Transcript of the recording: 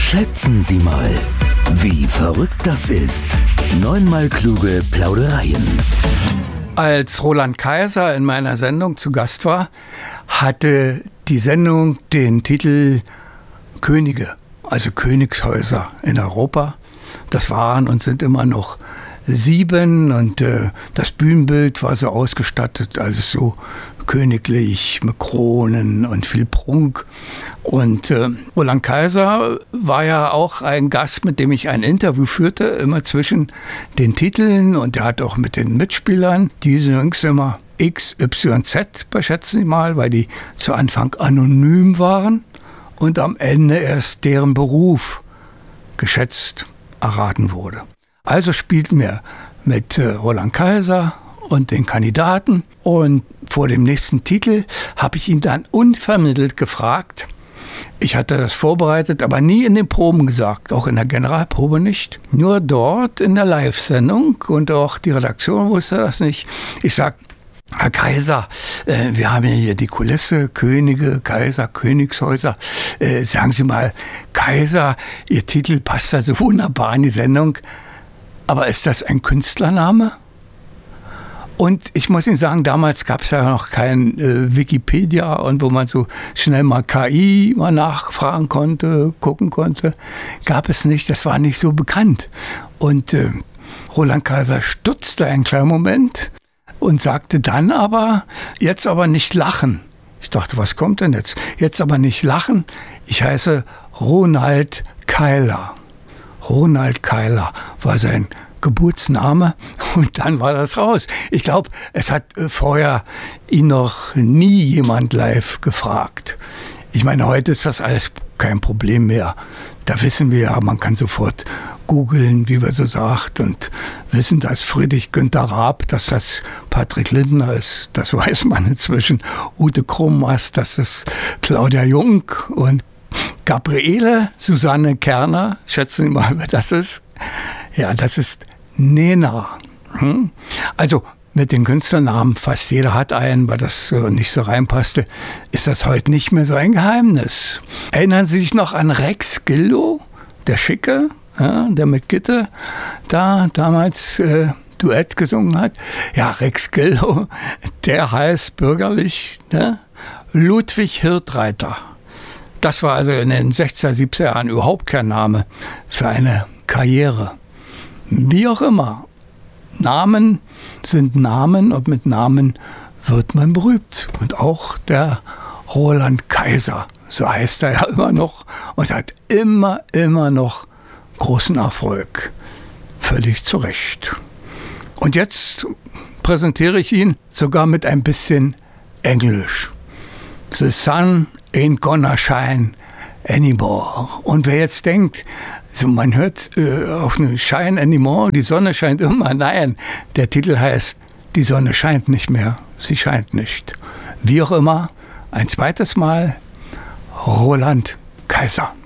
Schätzen Sie mal, wie verrückt das ist. 9-mal kluge Plaudereien. Als Roland Kaiser in meiner Sendung zu Gast war, hatte die Sendung den Titel Könige, also Königshäuser in Europa. Das waren und sind immer noch 7 und das Bühnenbild war so ausgestattet, alles so königlich mit Kronen und viel Prunk. Und Roland Kaiser war ja auch ein Gast, mit dem ich ein Interview führte, immer zwischen den Titeln, und er hat auch mit den Mitspielern, die sind immer XYZ, schätzen Sie mal, weil die zu Anfang anonym waren und am Ende erst deren Beruf geschätzt erraten wurde. Also spielten wir mit Roland Kaiser und den Kandidaten, und vor dem nächsten Titel habe ich ihn dann unvermittelt gefragt. Ich hatte das vorbereitet, aber nie in den Proben gesagt, auch in der Generalprobe nicht. Nur dort in der Live-Sendung, und auch die Redaktion wusste das nicht. Ich sag: Herr Kaiser, wir haben hier die Kulisse, Könige, Kaiser, Königshäuser. Sagen Sie mal, Kaiser, Ihr Titel passt da so wunderbar in die Sendung, aber ist das ein Künstlername? Und ich muss Ihnen sagen, damals gab es ja noch kein Wikipedia, und wo man so schnell mal KI mal nachfragen konnte, gucken konnte, gab es nicht, das war nicht so bekannt. Und Roland Kaiser stutzte einen kleinen Moment und sagte dann aber: Jetzt aber nicht lachen. Ich dachte, was kommt denn jetzt? Jetzt aber nicht lachen. Ich heiße Ronald Keiler. Ronald Keiler war sein Geburtsname, und dann war das raus. Ich glaube, es hat vorher ihn noch nie jemand live gefragt. Ich meine, heute ist das alles kein Problem mehr. Da wissen wir ja, man kann sofort googeln, wie man so sagt, und wissen, dass Friedrich Günther Raab, dass das Patrick Lindner ist, das weiß man inzwischen. Ute Krummast, das ist Claudia Jung, und Gabriele Susanne Kerner, schätzen Sie mal, wer das ist? Ja, das ist Nena. Also mit den Künstlernamen, fast jeder hat einen, weil das nicht so reinpasste, ist das heute nicht mehr so ein Geheimnis. Erinnern Sie sich noch an Rex Gildo, der Schicke, ja, der mit Gitte da damals Duett gesungen hat? Ja, Rex Gildo, der heißt bürgerlich, ne? Ludwig Hirtreiter. Das war also in den 60er, 70er Jahren überhaupt kein Name für eine Karriere. Wie auch immer, Namen sind Namen, und mit Namen wird man berühmt. Und auch der Roland Kaiser, so heißt er ja immer noch, und hat immer noch großen Erfolg. Völlig zu Recht. Und jetzt präsentiere ich ihn sogar mit ein bisschen Englisch. The sun ain't gonna shine anymore. Und wer jetzt denkt, so man hört auf eine Shine anymore, die Sonne scheint immer. Nein, der Titel heißt: Die Sonne scheint nicht mehr, sie scheint nicht. Wie auch immer, ein zweites Mal Roland Kaiser.